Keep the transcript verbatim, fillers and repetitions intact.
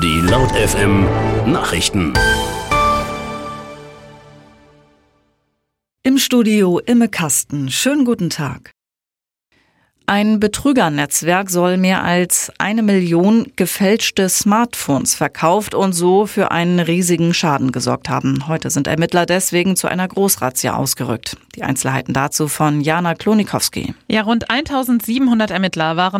Die Laut F M Nachrichten. Im Studio Imme Kasten. Schönen guten Tag. Ein Betrügernetzwerk soll mehr als eine Million gefälschte Smartphones verkauft und so für einen riesigen Schaden gesorgt haben. Heute sind Ermittler deswegen zu einer Großrazzia ausgerückt. Die Einzelheiten dazu von Jana Klonikowski. Ja, rund eintausendsiebenhundert Ermittler waren